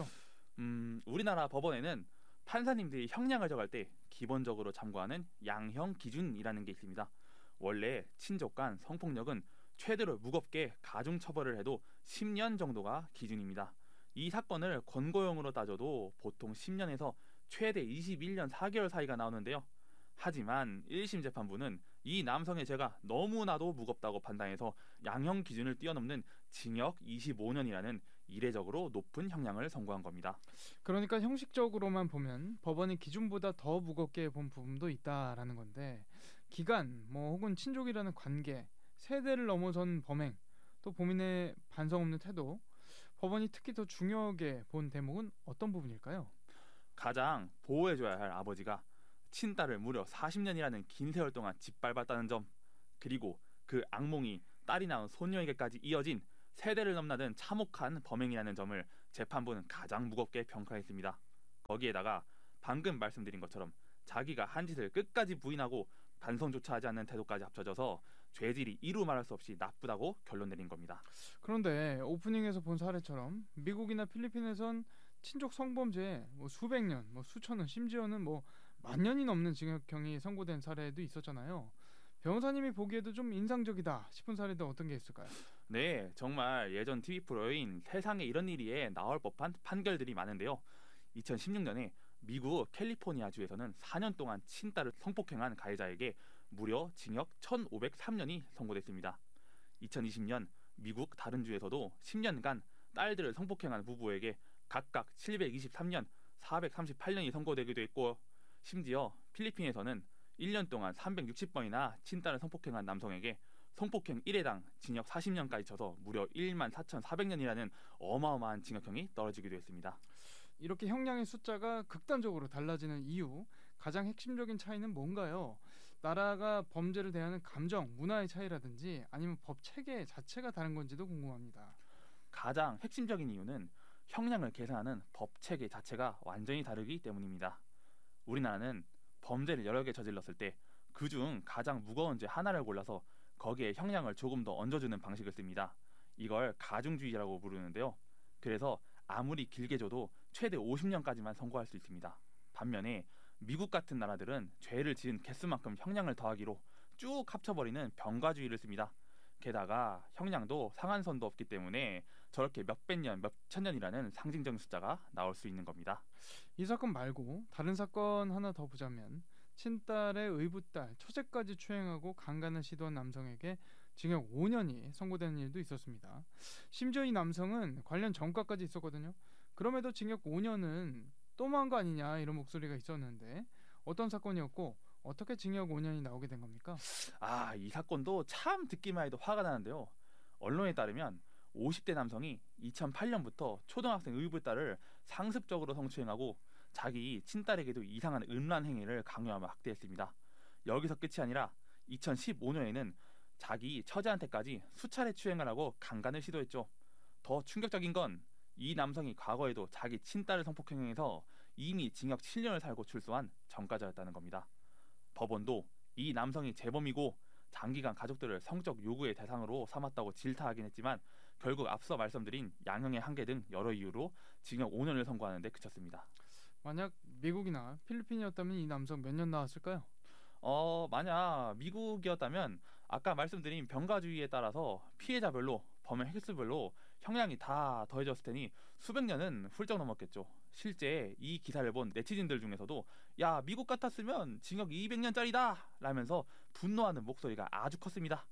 우리나라 법원에는 판사님들이 형량을 정할 때 기본적으로 참고하는 양형 기준이라는 게 있습니다. 원래 친족 간 성폭력은 최대로 무겁게 가중처벌을 해도 10년 정도가 기준입니다. 이 사건을 권고형으로 따져도 보통 10년에서 최대 21년 4개월 사이가 나오는데요. 하지만 1심 재판부는 이 남성의 죄가 너무나도 무겁다고 판단해서 양형 기준을 뛰어넘는 징역 25년이라는 이례적으로 높은 형량을 선고한 겁니다. 그러니까 형식적으로만 보면 법원이 기준보다 더 무겁게 본 부분도 있다라는 건데 기간 혹은 친족이라는 관계, 세대를 넘어선 범행, 또 범인의 반성 없는 태도, 법원이 특히 더 중요하게 본 대목은 어떤 부분일까요? 가장 보호해줘야 할 아버지가 친딸을 무려 40년이라는 긴 세월 동안 짓밟았다는 점, 그리고 그 악몽이 딸이 낳은 소녀에게까지 이어진 세대를 넘나든 참혹한 범행이라는 점을 재판부는 가장 무겁게 평가했습니다. 거기에다가 방금 말씀드린 것처럼 자기가 한 짓을 끝까지 부인하고 반성조차 하지 않는 태도까지 합쳐져서 죄질이 이루 말할 수 없이 나쁘다고 결론 내린 겁니다. 그런데 오프닝에서 본 사례처럼 미국이나 필리핀에선 친족 성범죄에 수백 년, 수천 년, 심지어는 만 년이 넘는 징역형이 선고된 사례도 있었잖아요. 변호사님이 보기에도 좀 인상적이다 싶은 사례도 어떤 게 있을까요? 네, 정말 예전 TV 프로인 세상에 이런 일이에 나올 법한 판결들이 많은데요. 2016년에 미국 캘리포니아주에서는 4년 동안 친딸을 성폭행한 가해자에게 무려 징역 1,503년이 선고됐습니다. 2020년 미국 다른 주에서도 10년간 딸들을 성폭행한 부부에게 각각 723년, 438년이 선고되기도 했고, 심지어 필리핀에서는 1년 동안 360번이나 친딸을 성폭행한 남성에게 성폭행 1회당 징역 40년까지 쳐서 무려 14,400년이라는 어마어마한 징역형이 떨어지기도 했습니다. 이렇게 형량의 숫자가 극단적으로 달라지는 이유, 가장 핵심적인 차이는 뭔가요? 나라가 범죄를 대하는 감정, 문화의 차이라든지 아니면 법 체계 자체가 다른 건지도 궁금합니다. 가장 핵심적인 이유는 형량을 계산하는 법 체계 자체가 완전히 다르기 때문입니다. 우리나라는 범죄를 여러 개 저질렀을 때 그중 가장 무거운 죄 하나를 골라서 거기에 형량을 조금 더 얹어주는 방식을 씁니다. 이걸 가중주의라고 부르는데요. 그래서 아무리 길게 줘도 최대 50년까지만 선고할 수 있습니다. 반면에 미국 같은 나라들은 죄를 지은 개수만큼 형량을 더하기로 쭉 합쳐버리는 병가주의를 씁니다. 게다가 형량도 상한선도 없기 때문에 저렇게 몇백 년, 몇천 년이라는 상징적인 숫자가 나올 수 있는 겁니다. 이 사건 말고 다른 사건 하나 더 보자면 친딸의 의붓딸 처제까지 추행하고 강간을 시도한 남성에게 징역 5년이 선고되는 일도 있었습니다. 심지어 이 남성은 관련 전과까지 있었거든요. 그럼에도 징역 5년은 또무한 거 아니냐 이런 목소리가 있었는데 어떤 사건이었고 어떻게 징역 5년이 나오게 된 겁니까? 이 사건도 참 듣기만 해도 화가 나는데요. 언론에 따르면 50대 남성이 2008년부터 초등학생 의붓딸을 상습적으로 성추행하고 자기 친딸에게도 이상한 음란 행위를 강요하며 학대했습니다. 여기서 끝이 아니라 2015년에는 자기 처제한테까지 수차례 추행을 하고 강간을 시도했죠. 더 충격적인 건 이 남성이 과거에도 자기 친딸을 성폭행해서 이미 징역 7년을 살고 출소한 전과자였다는 겁니다. 법원도 이 남성이 재범이고 장기간 가족들을 성적 요구의 대상으로 삼았다고 질타하긴 했지만 결국 앞서 말씀드린 양형의 한계 등 여러 이유로 징역 5년을 선고하는 데 그쳤습니다. 만약 미국이나 필리핀이었다면 이 남성 몇 년 나왔을까요? 만약 미국이었다면 아까 말씀드린 병가주의에 따라서 피해자별로 범행 횟수별로 형량이 다 더해졌을 테니 수백 년은 훌쩍 넘었겠죠. 실제 이 기사를 본 네티즌들 중에서도 야, 미국 같았으면 징역 200년짜리다 라면서 분노하는 목소리가 아주 컸습니다.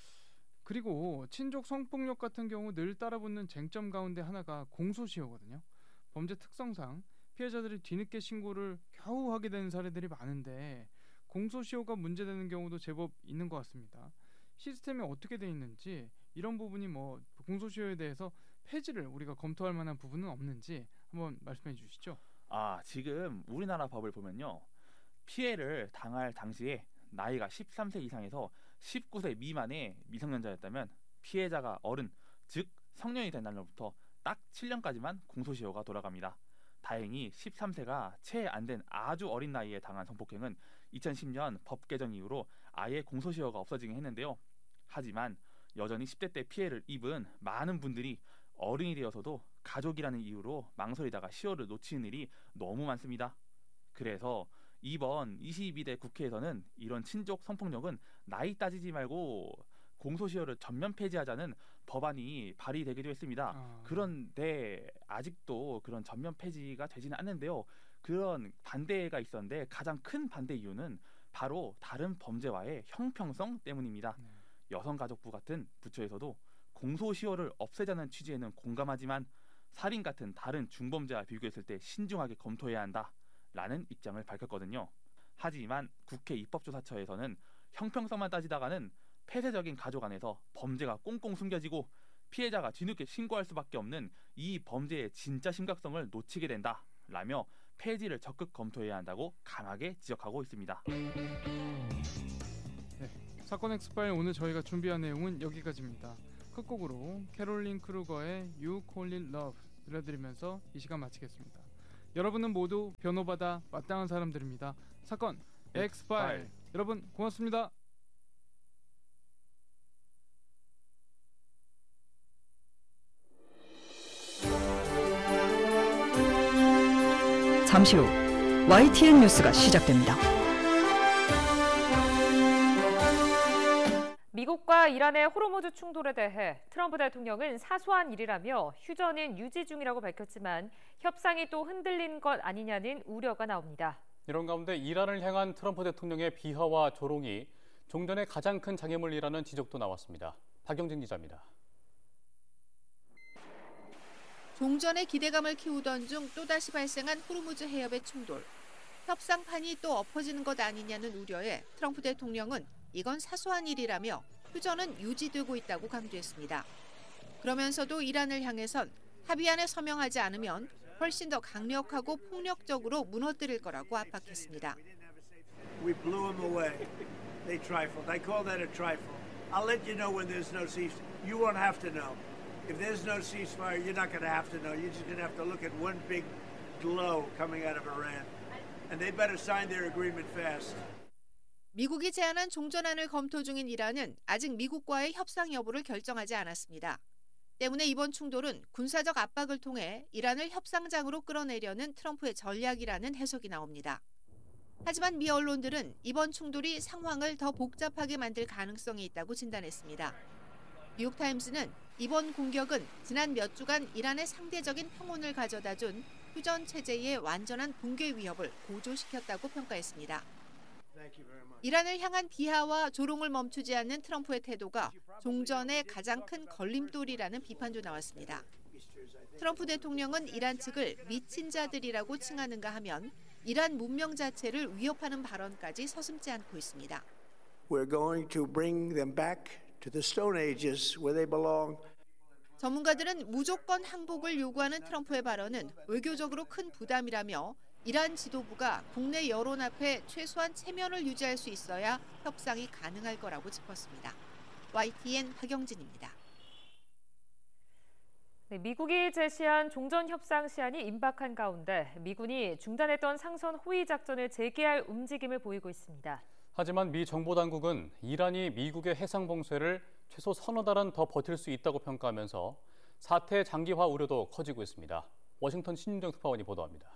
그리고 친족 성폭력 같은 경우 늘 따라붙는 쟁점 가운데 하나가 공소시효거든요. 범죄 특성상 피해자들이 뒤늦게 신고를 겨우 하게 되는 사례들이 많은데 공소시효가 문제되는 경우도 제법 있는 것 같습니다. 시스템이 어떻게 돼 있는지 이런 부분이 공소시효에 대해서 폐지를 우리가 검토할 만한 부분은 없는지 한번 말씀해 주시죠. 지금 우리나라 법을 보면요. 피해를 당할 당시에 나이가 13세 이상에서 19세 미만의 미성년자였다면 피해자가 어른, 즉 성년이 된 날로부터 딱 7년까지만 공소시효가 돌아갑니다. 다행히 13세가 채 안 된 아주 어린 나이에 당한 성폭행은 2010년 법 개정 이후로 아예 공소시효가 없어지긴 했는데요. 하지만 여전히 10대 때 피해를 입은 많은 분들이 어른이 되어서도 가족이라는 이유로 망설이다가 시효를 놓치는 일이 너무 많습니다. 그래서 이번 22대 국회에서는 이런 친족 성폭력은 나이 따지지 말고 공소시효를 전면 폐지하자는 법안이 발의되기도 했습니다. 그런데 아직도 그런 전면 폐지가 되지는 않는데요. 그런 반대가 있었는데 가장 큰 반대 이유는 바로 다른 범죄와의 형평성 때문입니다. 여성가족부 같은 부처에서도 공소시효를 없애자는 취지에는 공감하지만 살인 같은 다른 중범죄와 비교했을 때 신중하게 검토해야 한다라는 입장을 밝혔거든요. 하지만 국회 입법조사처에서는 형평성만 따지다가는 폐쇄적인 가족 안에서 범죄가 꽁꽁 숨겨지고 피해자가 뒤늦게 신고할 수밖에 없는 이 범죄의 진짜 심각성을 놓치게 된다라며 폐지를 적극 검토해야 한다고 강하게 지적하고 있습니다. 사건 엑스파일 오늘 저희가 준비한 내용은 여기까지입니다. 끝곡으로 캐롤린 크루거의 You Call It Love 들려드리면서 이 시간 마치겠습니다. 여러분은 모두 변호받아 마땅한 사람들입니다. 사건 엑스파일 여러분 고맙습니다. 잠시 후 YTN 뉴스가 시작됩니다. 미국과 이란의 호르무즈 충돌에 대해 트럼프 대통령은 사소한 일이라며 휴전은 유지 중이라고 밝혔지만 협상이 또 흔들린 것 아니냐는 우려가 나옵니다. 이런 가운데 이란을 향한 트럼프 대통령의 비하와 조롱이 종전의 가장 큰 장애물이라는 지적도 나왔습니다. 박영진 기자입니다. 종전의 기대감을 키우던 중 또다시 발생한 호르무즈 해협의 충돌. 협상판이 또 엎어지는 것 아니냐는 우려에 트럼프 대통령은 이건 사소한 일이라며 휴전은 유지되고 있다고 강조했습니다. 그러면서도 이란을 향해선 합의안에 서명하지 않으면 훨씬 더 강력하고 폭력적으로 무너뜨릴 거라고 압박했습니다. We blew them away. They trifled. I call that a trifle. I'll let you know when there's no ceasefire. You won't have to know. If there's no ceasefire, you're not going to have to know. You're just going to have to look at one big glow coming out of Iran. And they better sign their agreement fast. 미국이 제안한 종전안을 검토 중인 이란은 아직 미국과의 협상 여부를 결정하지 않았습니다. 때문에 이번 충돌은 군사적 압박을 통해 이란을 협상장으로 끌어내려는 트럼프의 전략이라는 해석이 나옵니다. 하지만 미 언론들은 이번 충돌이 상황을 더 복잡하게 만들 가능성이 있다고 진단했습니다. 뉴욕타임스는 이번 공격은 지난 몇 주간 이란의 상대적인 평온을 가져다준 휴전 체제의 완전한 붕괴 위협을 고조시켰다고 평가했습니다. 이란을 향한 비하와 조롱을 멈추지 않는 트럼프의 태도가 종전의 가장 큰 걸림돌이라는 비판도 나왔습니다. 트럼프 대통령은 이란 측을 미친 자들이라고 칭하는가 하면 이란 문명 자체를 위협하는 발언까지 서슴지 않고 있습니다. We're going to bring them back to the Stone Ages where they belong. 전문가들은 무조건 항복을 요구하는 트럼프의 발언은 외교적으로 큰 부담이라며 이란 지도부가 국내 여론 앞에 최소한 체면을 유지할 수 있어야 협상이 가능할 거라고 짚었습니다. YTN 박영진입니다. 미국이 제시한 종전 협상 시한이 임박한 가운데 미군이 중단했던 상선 호위 작전을 재개할 움직임을 보이고 있습니다. 하지만 미 정보당국은 이란이 미국의 해상 봉쇄를 최소 서너 달은 더 버틸 수 있다고 평가하면서 사태 장기화 우려도 커지고 있습니다. 워싱턴 신윤정 특파원이 보도합니다.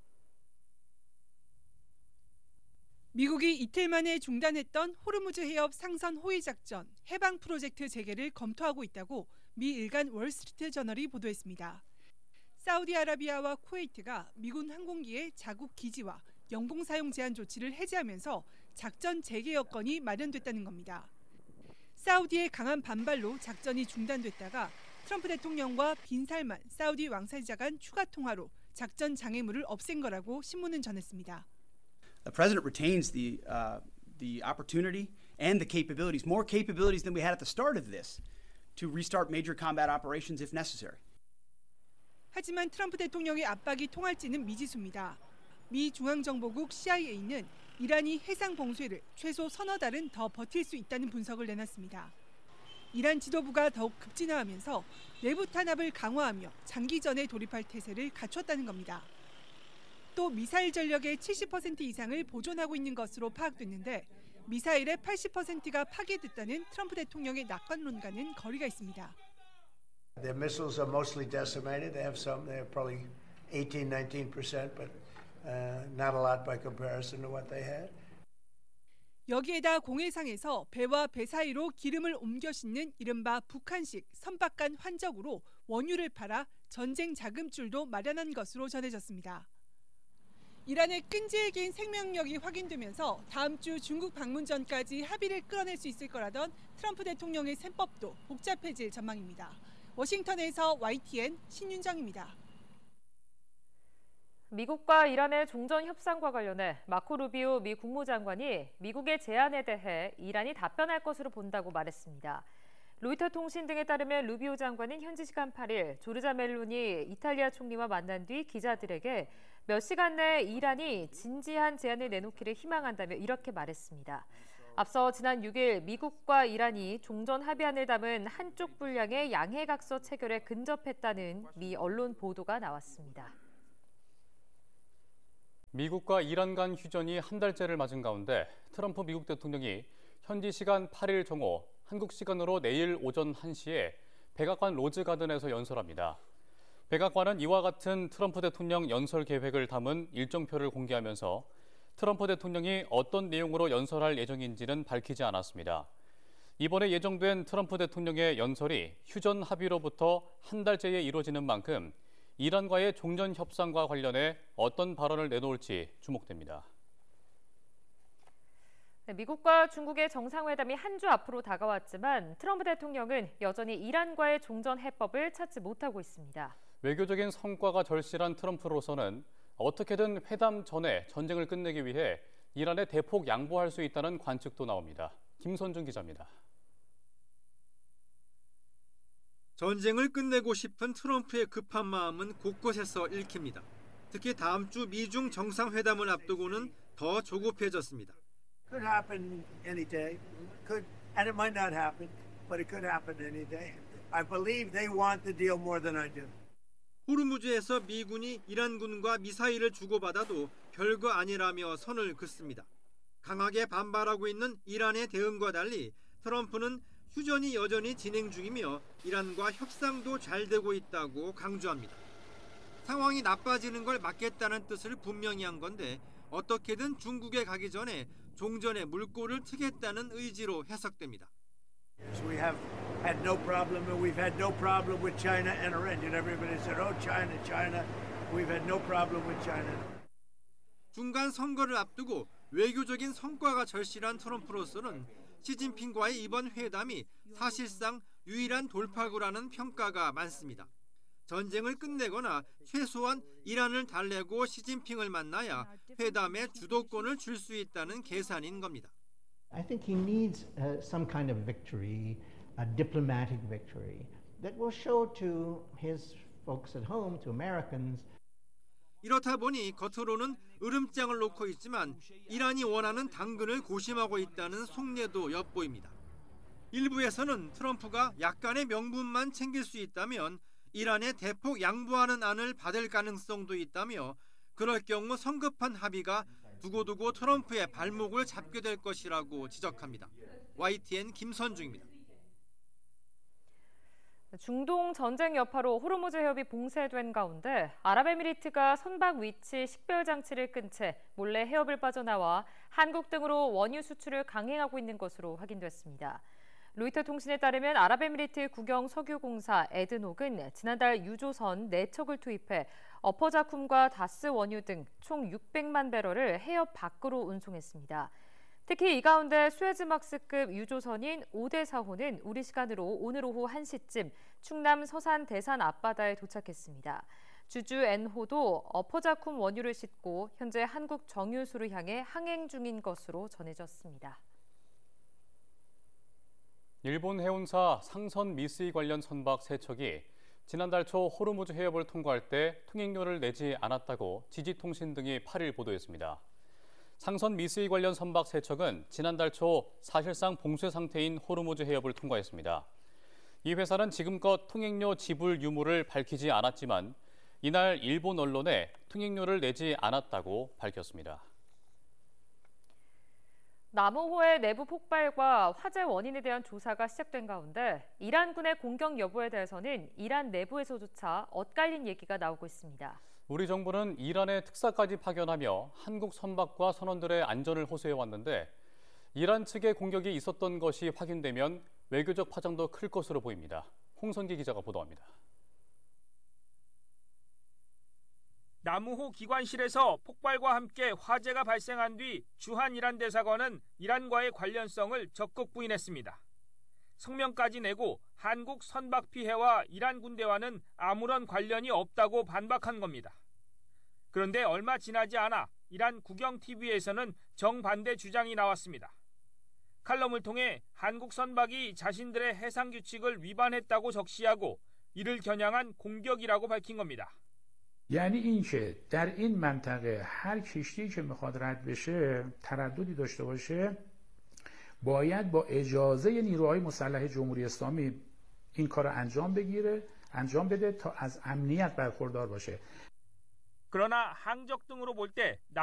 미국이 이틀 만에 중단했던 호르무즈 해협 상선 호위 작전 해방 프로젝트 재개를 검토하고 있다고 미 일간 월스트리트 저널이 보도했습니다. 사우디아라비아와 쿠웨이트가 미군 항공기의 자국 기지와 영공 사용 제한 조치를 해제하면서 작전 재개 여건이 마련됐다는 겁니다. 사우디의 강한 반발로 작전이 중단됐다가 트럼프 대통령과 빈 살만 사우디 왕세자 간 추가 통화로 작전 장애물을 없앤 거라고 신문은 전했습니다. The president retains the opportunity and the capabilities, more capabilities than we had at the start of this, to restart major combat operations if necessary. 하지만 트럼프 대통령의 압박이 통할지는 미지수입니다. 미 중앙정보국 CIA는 이란이 해상 봉쇄를 최소 서너 달은 더 버틸 수 있다는 분석을 내놨습니다. 이란 지도부가 더욱 급진화하면서 내부 탄압을 강화하며 장기전에 돌입할 태세를 갖췄다는 겁니다. 또 미사일 전력의 70% 이상을 보존하고 있는 것으로 파악됐는데 미사일의 80%가 파괴됐다는 트럼프 대통령의 낙관론과는 거리가 있습니다. Their missiles are mostly decimated. They have some. They're probably 19%, but not a lot by comparison to what they had. 여기에다 공해상에서 배와 배 사이로 기름을 옮겨 싣는 이른바 북한식 선박간 환적으로 원유를 팔아 전쟁 자금줄도 마련한 것으로 전해졌습니다. 이란의 끈질긴 생명력이 확인되면서 다음 주 중국 방문 전까지 합의를 끌어낼 수 있을 거라던 트럼프 대통령의 셈법도 복잡해질 전망입니다. 워싱턴에서 YTN 신윤정입니다. 미국과 이란의 종전 협상과 관련해 마코 루비오 미 국무장관이 미국의 제안에 대해 이란이 답변할 것으로 본다고 말했습니다. 로이터 통신 등에 따르면 루비오 장관은 현지 시간 8일 조르자 멜로니 이탈리아 총리와 만난 뒤 기자들에게 몇 시간 내에 이란이 진지한 제안을 내놓기를 희망한다며 이렇게 말했습니다. 앞서 지난 6일 미국과 이란이 종전 합의안을 담은 한쪽 분량의 양해각서 체결에 근접했다는 미 언론 보도가 나왔습니다. 미국과 이란 간 휴전이 한 달째를 맞은 가운데 트럼프 미국 대통령이 현지 시간 8일 정오, 한국 시간으로 내일 오전 1시에 백악관 로즈가든에서 연설합니다. 백악관은 이와 같은 트럼프 대통령 연설 계획을 담은 일정표를 공개하면서 트럼프 대통령이 어떤 내용으로 연설할 예정인지는 밝히지 않았습니다. 이번에 예정된 트럼프 대통령의 연설이 휴전 합의로부터 한 달째에 이루어지는 만큼 이란과의 종전 협상과 관련해 어떤 발언을 내놓을지 주목됩니다. 미국과 중국의 정상회담이 한 주 앞으로 다가왔지만 트럼프 대통령은 여전히 이란과의 종전 해법을 찾지 못하고 있습니다. 외교적인 성과가 절실한 트럼프로서는 어떻게든 회담 전에 전쟁을 끝내기 위해 이란에 대폭 양보할 수 있다는 관측도 나옵니다. 김선중 기자입니다. 전쟁을 끝내고 싶은 트럼프의 급한 마음은 곳곳에서 읽힙니다. 특히 다음 주 미중 정상회담을 앞두고는 더 조급해졌습니다. Could happen any day. Could, and it might not happen, but it could happen any day. I believe they want the deal more than I do. 호르무즈에서 미군이 이란군과 미사일을 주고받아도 별거 아니라며 선을 긋습니다. 강하게 반발하고 있는 이란의 대응과 달리 트럼프는 휴전이 여전히 진행 중이며 이란과 협상도 잘 되고 있다고 강조합니다. 상황이 나빠지는 걸 막겠다는 뜻을 분명히 한 건데 어떻게든 중국에 가기 전에 종전의 물꼬를 트겠다는 의지로 해석됩니다. We have had no problem, and we've had no problem with China and Iran. Everybody said, "Oh, China, China." We've had no problem with China. 중간 선거를 앞두고 외교적인 성과가 절실한 트럼프로서는 시진핑과의 이번 회담이 사실상 유일한 돌파구라는 평가가 많습니다. 전쟁을 끝내거나 최소한 이란을 달래고 시진핑을 만나야 회담에 주도권을 줄 수 있다는 계산인 겁니다. I think he needs some kind of victory, a diplomatic victory that will show to his folks at home, to Americans. 이렇다 보니 겉으로는 으름장을 놓고 있지만 이란이 원하는 당근을 고심하고 있다는 속내도 엿보입니다. 일부에서는 트럼프가 약간의 명분만 챙길 수 있다면 이란에 대폭 양보하는 안을 받을 가능성도 있다며 그럴 경우 성급한 합의가 두고두고 트럼프의 발목을 잡게 될 것이라고 지적합니다. YTN 김선중입니다. 중동 전쟁 여파로 호르무즈 해협이 봉쇄된 가운데 아랍에미리트가 선박 위치 식별 장치를 끈 채 몰래 해협을 빠져나와 한국 등으로 원유 수출을 강행하고 있는 것으로 확인됐습니다. 로이터 통신에 따르면 아랍에미리트 국영 석유공사 에드녹은 지난달 유조선 4척을 투입해 어퍼자쿰과 다스 원유 등 총 600만 배럴을 해협 밖으로 운송했습니다. 특히 이 가운데 수에즈막스급 유조선인 오데사호는 우리 시간으로 오늘 오후 1시쯤 충남 서산 대산 앞바다에 도착했습니다. 주주 N호도 어퍼자쿰 원유를 싣고 현재 한국 정유수를 향해 항행 중인 것으로 전해졌습니다. 일본 해운사 상선 미쓰이 관련 선박 3척이 지난달 초 호르무즈 해협을 통과할 때 통행료를 내지 않았다고 지지통신 등이 8일 보도했습니다. 상선 미쓰이 관련 선박 3척은 지난달 초 사실상 봉쇄 상태인 호르무즈 해협을 통과했습니다. 이 회사는 지금껏 통행료 지불 유무를 밝히지 않았지만 이날 일본 언론에 통행료를 내지 않았다고 밝혔습니다. 남호호의 내부 폭발과 화재 원인에 대한 조사가 시작된 가운데 이란군의 공격 여부에 대해서는 이란 내부에서조차 엇갈린 얘기가 나오고 있습니다. 우리 정부는 이란에 특사까지 파견하며 한국 선박과 선원들의 안전을 호소해왔는데 이란 측의 공격이 있었던 것이 확인되면 외교적 파장도 클 것으로 보입니다. 홍선기 기자가 보도합니다. 남우호 기관실에서 폭발과 함께 화재가 발생한 뒤 주한 이란 대사관은 이란과의 관련성을 적극 부인했습니다. 성명까지 내고 한국 선박 피해와 이란 군대와는 아무런 관련이 없다고 반박한 겁니다. 그런데 얼마 지나지 않아 이란 국영 TV에서는 정반대 주장이 나왔습니다. 칼럼을 통해 한국 선박이 자신들의 해상 규칙을 위반했다고 적시하고 이를 겨냥한 공격이라고 밝힌 겁니다. یعنی اینکه در این منطقه هر کشتی که میخواد رد بشه ترددی داشته باشه باید با اجازه نیروهای مسلح جمهوری اسلامی این کار رو انجام بده تا از امنیت برخوردار باشه. 그러나 항적 등으로 볼 때